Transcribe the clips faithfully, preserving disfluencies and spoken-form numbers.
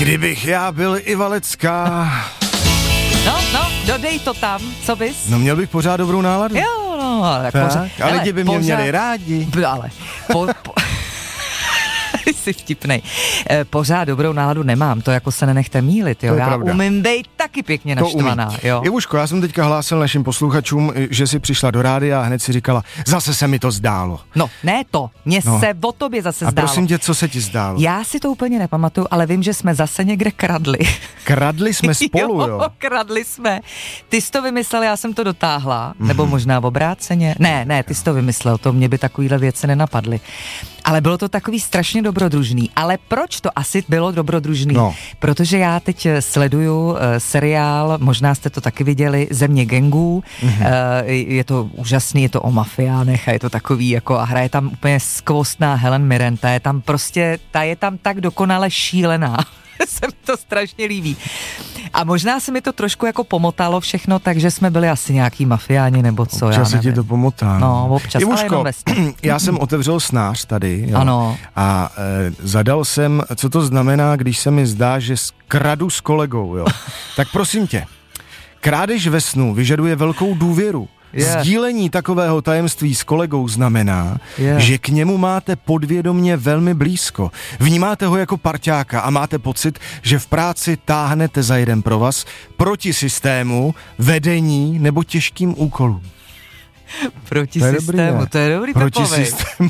Kdybych já byl Ivalecká. No, no, dodej to tam, co bys? No měl bych pořád dobrou náladu. Jo, no, ale tak, pořád. A lidi by mě pořád, měli rádi. Ale, po, po, jsi vtipnej. E, pořád dobrou náladu nemám, to jako se nenechte mýlit, jo. Já pravda. Umím být taky pěkně naštvaná, jo. Ivuško, já jsem teďka hlásil našim posluchačům, že jsi přišla do rádia a hned si říkala, zase se mi to zdálo. No, ne to, mně no. se o tobě zase a zdálo. A prosím tě, co se ti zdálo? Já si to úplně nepamatuju, ale vím, že jsme zase někde kradli. Kradli jsme spolu, jo? jo? kradli jsme. Ty jsi to vymyslel, já jsem to dotáhla, mm-hmm. nebo možná v obráceně. Ne, ne, ty jsi to vymyslel, to mě by takovýhle věci nenapadly. Ale bylo to takový strašně dobrodružný. Ale proč to asi bylo dobrodružný? No. Protože já teď sleduju uh, seriál, možná jste to taky viděli, Země gangů. Mm-hmm. Uh, je to úžasný, je to o mafiánech a je to takový jako a hraje tam úplně skvostná Helen Mirren. Ta je tam prostě, ta je tam tak dokonale šílená. Se mi to strašně líbí. A možná se mi to trošku jako pomotalo všechno, takže jsme byli asi nějaký mafiáni nebo co, občas já se ti to pomotá. No, občas, Ivuško, ale jenom vesmí. Já jsem otevřel snář tady, jo, ano. a e, zadal jsem, co to znamená, když se mi zdá, že kradu s kolegou, jo. Tak prosím tě, krádež ve snu vyžaduje velkou důvěru. Yeah. Sdílení takového tajemství s kolegou znamená, yeah. že k němu máte podvědomě velmi blízko. Vnímáte ho jako parťáka a máte pocit, že v práci táhnete za jeden provaz proti systému, vedení nebo těžkým úkolům. Proti to systému, dobrý, to je dobrý Proti takovej. systému.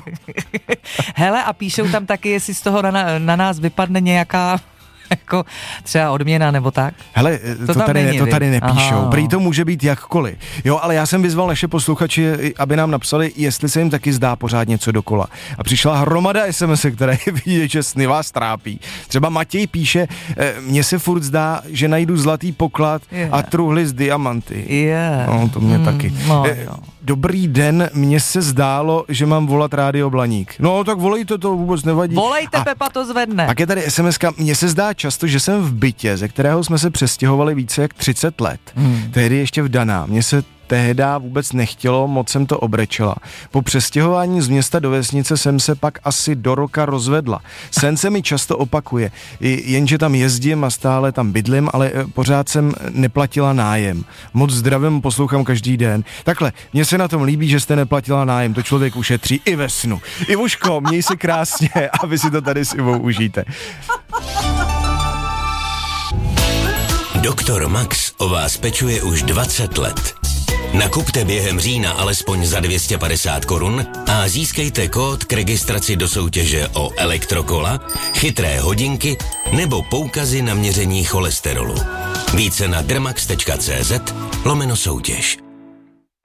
Hele, a píšou tam taky, jestli z toho na, na nás vypadne nějaká jako třeba odměna nebo tak? Hele, to, to, tady, není, to tady nepíšou, aha, prý to může být jakkoliv. Jo, ale já jsem vyzval naše posluchači, aby nám napsali, jestli se jim taky zdá pořád něco dokola. A přišla hromada es em es, které vidí, že sny vás trápí. Třeba Matěj píše, mně se furt zdá, že najdu zlatý poklad yeah. a truhly z diamanty. Yeah. No, to mě mm, taky. No, Dobrý den, mně se zdálo, že mám volat Rádio Blaník. No, tak volejte, to vůbec nevadí. Volejte, a Pepa to zvedne. Pak je tady es em eska, mně se zdá často, že jsem v bytě, ze kterého jsme se přestěhovali více jak třicet let. Hmm. Tehdy ještě vdaná. Mně se tehda vůbec nechtělo, moc jsem to obrečela. Po přestěhování z města do vesnice jsem se pak asi do roka rozvedla. Sen se mi často opakuje, jenže tam jezdím a stále tam bydlím, ale pořád jsem neplatila nájem. Moc zdravím, poslouchám každý den. Takhle, mně se na tom líbí, že jste neplatila nájem, to člověk ušetří i ve snu. Ivuško, měj se krásně a vy si to tady s Ivou užijte. Doktor Max o vás pečuje už dvacet let. Nakupte během října alespoň za dvě stě padesát korun a získejte kód k registraci do soutěže o elektrokola, chytré hodinky nebo poukazy na měření cholesterolu. Více na dermax tečka cé zet lomeno soutěž.